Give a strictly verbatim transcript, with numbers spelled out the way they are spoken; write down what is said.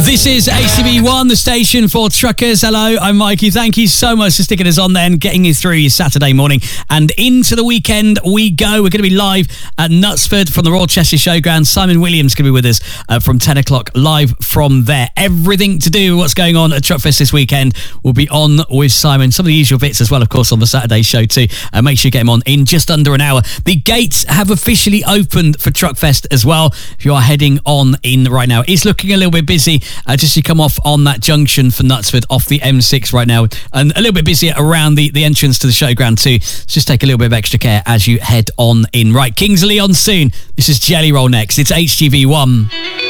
This is A C B one, the station for truckers. Hello, I'm Mikey. Thank you so much for sticking us on there and getting you through your Saturday morning. And into the weekend we go. We're going to be live at Knutsford from the Royal Chester Showground. Simon Williams is going to be with us uh, from ten o'clock live from there. Everything to do with what's going on at Truckfest this weekend will be on with Simon. Some of the usual bits as well, of course, on the Saturday show too. Uh, make sure you get him on in just under an hour. The gates have officially opened for Truckfest as well. If you are heading on in right now, it's looking a little bit busy. Uh, just you come off on that junction for Knutsford off the M six right now, and a little bit busier around the, the entrance to the showground too. So just take a little bit of extra care as you head on in. Right, Kings of Leon soon. This is Jelly Roll next. It's H G V one.